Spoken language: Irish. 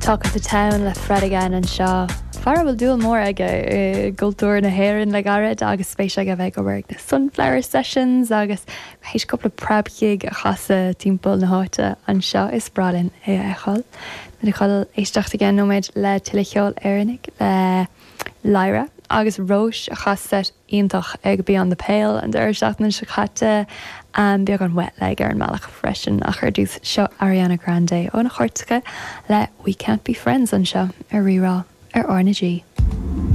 Talk of the Town le Fred again an seo. Far bhfuil dúil mór aige gultúr na hÉireann le garid agus spéise go bheith go bhfuir na Sunflower Sessions agus héis coppla prabchiig a chasa timpeall na háite an seo is bralinn é eáil. Na chail éisteachta gan nóméid le tuillecheol éannig le Lyra agus Roche a chasa iontach ag Beyond the Pale an d'ir seachna se chatte beag an wet leg ar an meach freisin a chuir dús seo Ariana Grande ó na chuirtecha le We Can't Be Friends an seo ar rirá ar orna G.